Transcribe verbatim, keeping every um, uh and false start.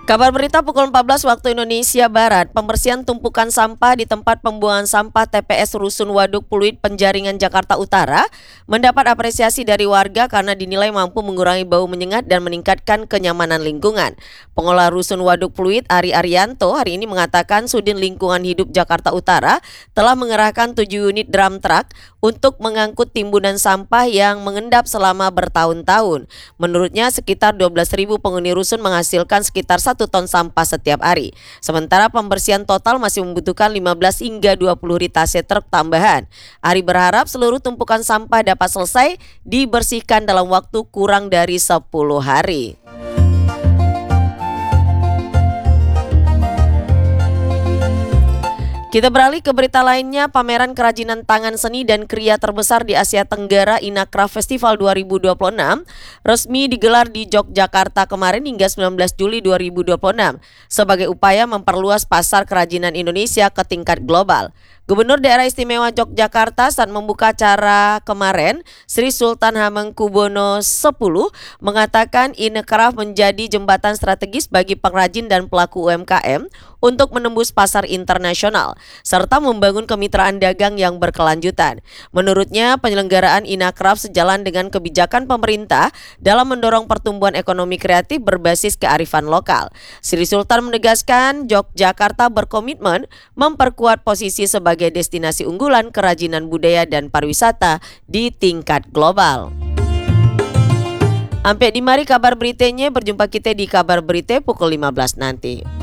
Kabar berita pukul empat belas waktu Indonesia Barat, pembersihan tumpukan sampah di tempat pembuangan sampah T P S Rusun Waduk Pluit Penjaringan Jakarta Utara mendapat apresiasi dari warga karena dinilai mampu mengurangi bau menyengat dan meningkatkan kenyamanan lingkungan. Pengelola Rusun Waduk Pluit Ari Arianto hari ini mengatakan Sudin Lingkungan Hidup Jakarta Utara telah mengerahkan tujuh unit drum truck untuk mengangkut timbunan sampah yang mengendap selama bertahun-tahun. Menurutnya sekitar dua belas ribu penghuni rusun menghasilkan sekitar satu ton sampah setiap hari. Sementara pembersihan total masih membutuhkan lima belas hingga dua puluh ritase truk tambahan. Ari berharap seluruh tumpukan sampah dapat selesai dibersihkan dalam waktu kurang dari sepuluh hari. Kita beralih ke berita lainnya, pameran kerajinan tangan seni dan kriya terbesar di Asia Tenggara Inacraft Festival dua ribu dua puluh enam resmi digelar di Yogyakarta kemarin hingga sembilan belas Juli dua ribu dua puluh enam sebagai upaya memperluas pasar kerajinan Indonesia ke tingkat global. Gubernur Daerah Istimewa Yogyakarta saat membuka acara kemarin, Sri Sultan Hamengkubuwono X mengatakan Inacraft menjadi jembatan strategis bagi pengrajin dan pelaku U M K M untuk menembus pasar internasional, serta membangun kemitraan dagang yang berkelanjutan. Menurutnya, penyelenggaraan Inacraft sejalan dengan kebijakan pemerintah dalam mendorong pertumbuhan ekonomi kreatif berbasis kearifan lokal. Sri Sultan menegaskan Yogyakarta berkomitmen memperkuat posisi sebagai destinasi unggulan kerajinan budaya dan pariwisata di tingkat global. Sampai di mari kabar beritanya, berjumpa kita di kabar berita pukul lima belas nanti.